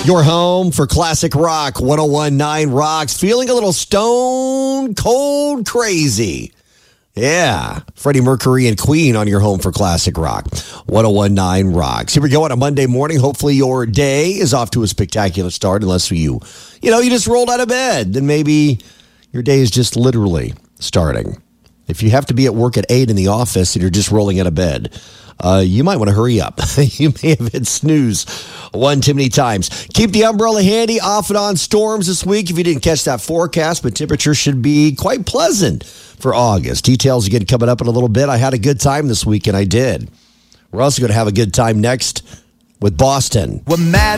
Your home for classic rock, 101.9 Rocks. Feeling a little stone cold crazy. Yeah, Freddie Mercury and Queen on your home for classic rock, 101.9 Rocks. Here we go on a Monday morning. Hopefully your day is off to a spectacular start, unless you just rolled out of bed. Then maybe your day is just literally starting. If you have to be at work at 8 in the office and you're just rolling out of bed, you might want to hurry up. You may have hit snooze one too many times. Keep the umbrella handy, off and on storms this week if you didn't catch that forecast, but temperatures should be quite pleasant for August. Details again coming up in a little bit. I had a good time this week, and I did. We're also going to have a good time next with Boston.